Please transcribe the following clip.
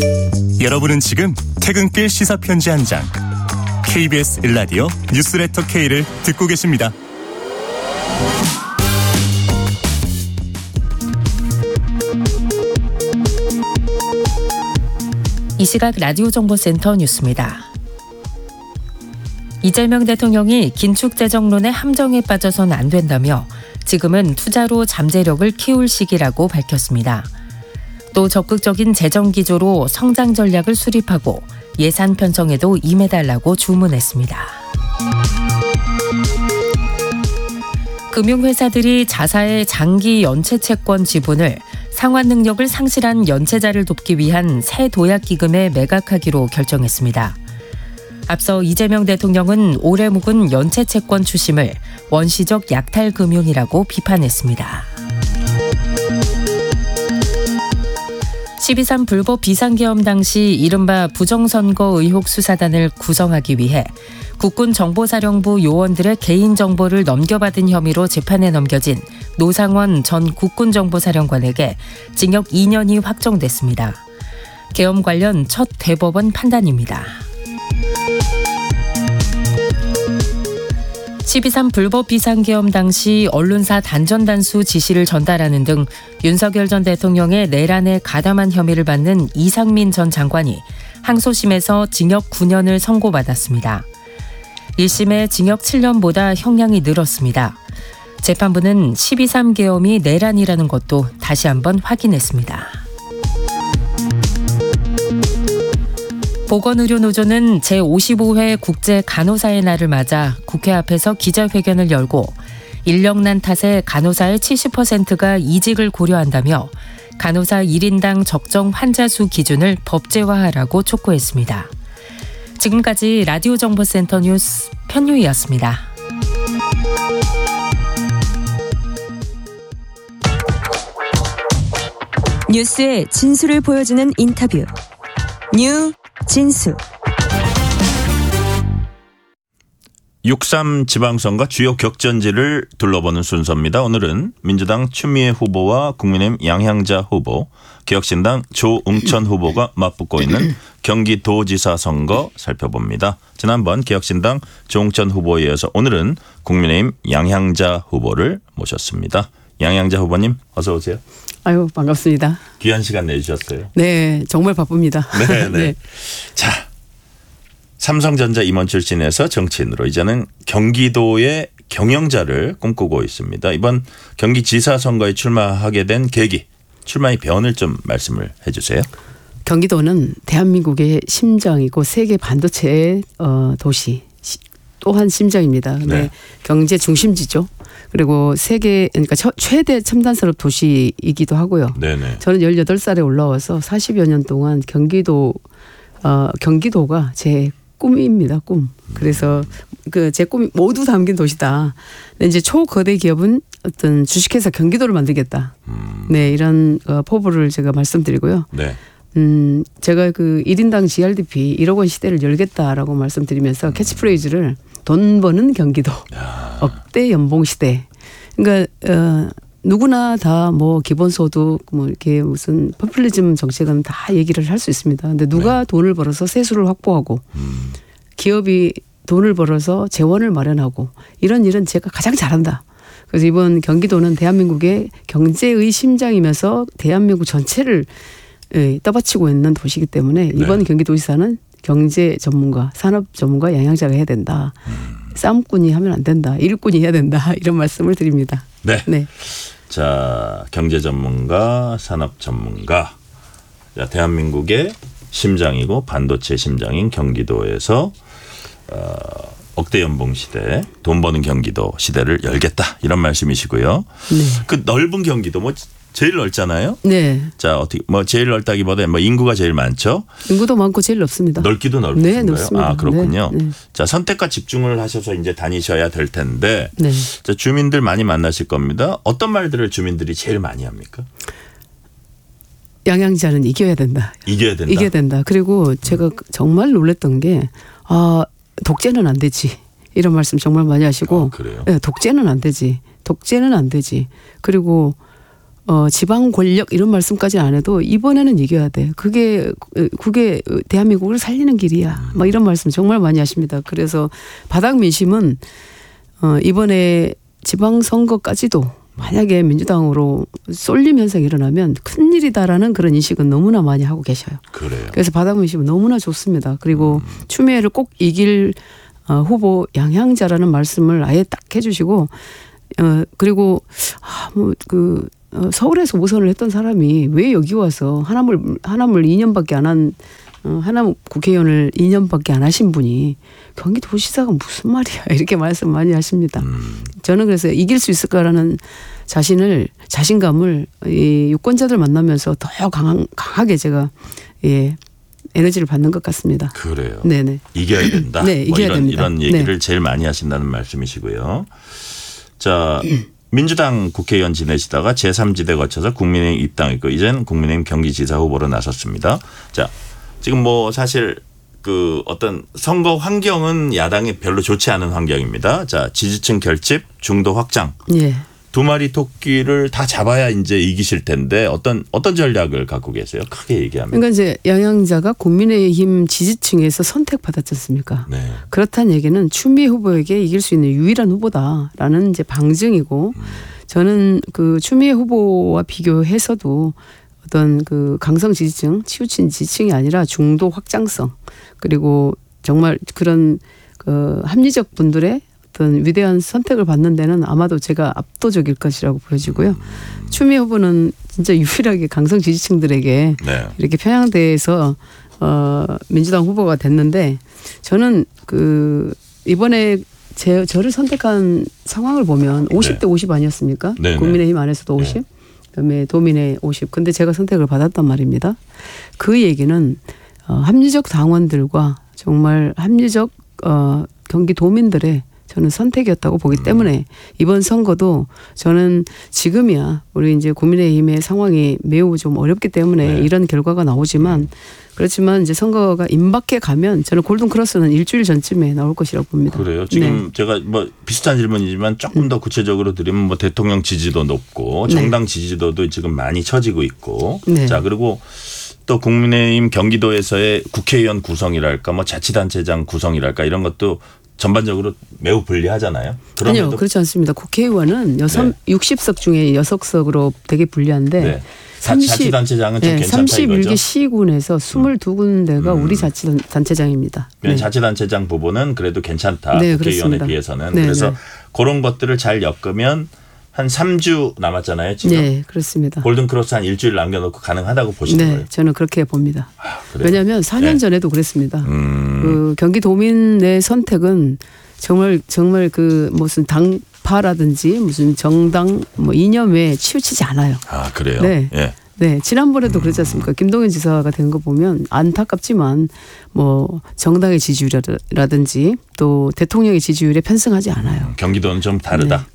여러분은 지금 퇴근길 시사편지 한 장 KBS 1라디오 뉴스레터 K를 듣고 계십니다. 이 시각 라디오 정보센터 뉴스입니다. 이재명 대통령이 긴축 재정론의 함정에 빠져선 안 된다며 지금은 투자로 잠재력을 키울 시기라고 밝혔습니다. 또 적극적인 재정 기조로 성장 전략을 수립하고 예산 편성에도 임해달라고 주문했습니다. 금융회사들이 자사의 장기 연체 채권 지분을 상환 능력을 상실한 연체자를 돕기 위한 새 도약기금에 매각하기로 결정했습니다. 앞서 이재명 대통령은 올해 묵은 연체 채권 추심을 원시적 약탈 금융이라고 비판했습니다. 12.3 불법 비상계엄 당시 이른바 부정선거 의혹 수사단을 구성하기 위해 국군정보사령부 요원들의 개인정보를 넘겨받은 혐의로 재판에 넘겨진 노상원 전 국군정보사령관에게 징역 2년이 확정됐습니다. 계엄 관련 첫 대법원 판단입니다. 12.3 불법 비상계엄 당시 언론사 단전단수 지시를 전달하는 등 윤석열 전 대통령의 내란에 가담한 혐의를 받는 이상민 전 장관이 항소심에서 징역 9년을 선고받았습니다. 1심의 징역 7년보다 형량이 늘었습니다. 재판부는 12.3 계엄이 내란이라는 것도 다시 한번 확인했습니다. 보건의료노조는 제55회 국제간호사의 날을 맞아 국회 앞에서 기자회견을 열고 인력난 탓에 간호사의 70%가 이직을 고려한다며 간호사 1인당 적정 환자 수 기준을 법제화하라고 촉구했습니다. 지금까지 라디오 정보센터 뉴스 편유희였습니다. 뉴스의 진수를 보여주는 인터뷰. 진수. 6.3 지방선거 주요 격전지를 둘러보는 순서입니다. 오늘은 민주당 추미애 후보와 국민의힘 양향자 후보, 개혁신당 조응천 후보가 맞붙고 있는 경기도지사 선거 살펴봅니다. 지난번 개혁신당 조응천 후보에 이어서 오늘은 국민의힘 양향자 후보를 모셨습니다. 양향자 후보님 어서 오세요. 아유, 반갑습니다. 귀한 시간 내주셨어요. 네, 정말 바쁩니다. 네. 네. 자, 삼성전자 임원 출신에서 정치인으로 이제는 경기도의 경영자를 꿈꾸고 있습니다. 이번 경기지사 선거에 출마하게 된 계기, 출마의 변을 좀 말씀을 해 주세요. 경기도는 대한민국의 심장이고 세계 반도체 도시 또한 심장입니다. 네. 경제 중심지죠. 그리고 세계 그러니까 최대 첨단 산업 도시이기도 하고요. 네네. 저는 18살에 올라와서 40여 년 동안 경기도가 제 꿈입니다. 꿈. 그래서 제 꿈이 모두 담긴 도시다. 근데 이제 초거대 기업은 어떤 주식회사 경기도를 만들겠다. 네, 이런 포부를 제가 말씀드리고요. 네. 제가 1인당 GRDP 1억 원 시대를 열겠다라고 말씀드리면서 캐치프레이즈를 돈 버는 경기도, 억대 연봉 시대. 그러니까 누구나 다 뭐 기본소득 뭐 이렇게 무슨 포퓰리즘 정책은 다 얘기를 할 수 있습니다. 근데 누가 네. 돈을 벌어서 세수를 확보하고 기업이 돈을 벌어서 재원을 마련하고 이런 일은 제가 가장 잘한다. 그래서 이번 경기도는 대한민국의 경제의 심장이면서 대한민국 전체를 떠받치고 있는 도시이기 때문에 이번 네. 경기도지사는 경제 전문가, 산업 전문가 양향자가 해야 된다. 싸움꾼이 하면 안 된다. 일꾼이 해야 된다. 이런 말씀을 드립니다. 네. 네. 자, 경제 전문가, 산업 전문가. 자, 대한민국의 심장이고 반도체 심장인 경기도에서 억대 연봉 시대, 돈 버는 경기도 시대를 열겠다. 이런 말씀이시고요. 네. 그 넓은 경기도 뭐 제일 넓잖아요. 네. 자, 어떻게 뭐 제일 넓다기보다 뭐 인구가 제일 많죠. 인구도 많고 제일 넓습니다. 넓기도 넓으신가요? 네, 넓습니다. 아, 그렇군요. 네, 네. 자, 선택과 집중을 하셔서 이제 다니셔야 될 텐데. 네. 자, 주민들 많이 만나실 겁니다. 어떤 말들을 주민들이 제일 많이 합니까? 양향자는 이겨야 된다. 이겨야 된다. 이겨야 된다. 그리고 제가 정말 놀랐던 게 독재는 안 되지. 이런 말씀 정말 많이 하시고. 그래요? 네, 독재는 안 되지. 독재는 안 되지. 그리고 지방 권력 이런 말씀까지는 안 해도 이번에는 이겨야 돼. 그게 대한민국을 살리는 길이야. 막 이런 말씀 정말 많이 하십니다. 그래서 바닥 민심은 이번에 지방선거까지도 만약에 민주당으로 쏠림 현상이 일어나면 큰일이다라는 그런 인식은 너무나 많이 하고 계셔요. 그래요. 그래서 바닥 민심은 너무나 좋습니다. 그리고 추미애를 꼭 이길 후보 양향자라는 말씀을 아예 딱 해주시고 그리고 서울에서 5선을 했던 사람이 왜 여기 와서 하나물 2년밖에 안 한 하남 국회의원을 2년밖에 안 하신 분이 경기도시사가 무슨 말이야 이렇게 말씀 많이 하십니다. 저는 그래서 이길 수 있을까라는 자신감을 이 유권자들 만나면서 더 강하게 제가 에너지를 받는 것 같습니다. 그래요. 네네. 이겨야 된다. 네, 이겨야 됩니다. 이런 얘기를 제일 많이 하신다는 말씀이시고요. 자, 민주당 국회의원 지내시다가 제3지대 거쳐서 국민의힘 입당했고 이제는 국민의힘 경기지사 후보로 나섰습니다. 자, 지금 뭐 사실 그 어떤 선거 환경은 야당이 별로 좋지 않은 환경입니다. 자, 지지층 결집, 중도 확장. 예. 두 마리 토끼를 다 잡아야 이제 이기실 텐데 어떤 전략을 갖고 계세요? 크게 얘기하면. 그러니까 이제 양향자가 국민의힘 지지층에서 선택받았지 않습니까? 네. 그렇다는 얘기는 추미애 후보에게 이길 수 있는 유일한 후보다라는 이제 방증이고 저는 그 추미애 후보와 비교해서도 어떤 그 강성 지지층, 치우친 지지층이 아니라 중도 확장성 그리고 정말 그런 그 합리적 분들의 어떤 위대한 선택을 받는 데는 아마도 제가 압도적일 것이라고 보여지고요. 추미애 후보는 진짜 유일하게 강성 지지층들에게 네. 이렇게 편향돼서 민주당 후보가 됐는데 저는 그 이번에 저를 선택한 상황을 보면 50대 50 아니었습니까? 네. 국민의힘 안에서도 50. 네. 그다음에 도민의 50. 근데 제가 선택을 받았단 말입니다. 그 얘기는 합리적 당원들과 정말 합리적 경기도민들의 저는 선택이었다고 보기 때문에 이번 선거도 저는 지금이야 우리 이제 국민의힘의 상황이 매우 좀 어렵기 때문에 네. 이런 결과가 나오지만 그렇지만 이제 선거가 임박해 가면 저는 골든 크로스는 일주일 전쯤에 나올 것이라고 봅니다. 그래요. 지금 네. 제가 뭐 비슷한 질문이지만 조금 더 구체적으로 드리면 뭐 대통령 지지도 높고 정당 지지도도 지금 많이 처지고 있고 네. 자 그리고 또 국민의힘 경기도에서의 국회의원 구성이랄까 뭐 자치단체장 구성이랄까 이런 것도 전반적으로 매우 불리하잖아요. 아니요. 그렇지 않습니다. 국회의원은 60석 중에 6석으로 되게 불리한데 네. 자치단체장은 좀 괜찮다 이거죠. 31개 시군에서 22군데가 우리 자치단체장입니다. 네. 자치단체장 부분은 그래도 괜찮다. 네, 국회의원에 그렇습니다. 비해서는. 네, 그래서 네. 그런 것들을 잘 엮으면 한 3주 남았잖아요. 지금. 네. 그렇습니다. 골든크로스 한 일주일 남겨놓고 가능하다고 보시는 네. 거예요. 저는 그렇게 봅니다. 그래요? 왜냐하면 4년 네. 전에도 그랬습니다. 그 경기도민의 선택은 정말 그 무슨 당파라든지 무슨 정당 뭐 이념에 치우치지 않아요. 아 그래요? 네. 예. 네, 지난번에도 그렇지 않습니까? 김동연 지사가 된 거 보면 안타깝지만 뭐 정당의 지지율이라든지 또 대통령의 지지율에 편승하지 않아요. 경기도는 좀 다르다. 네.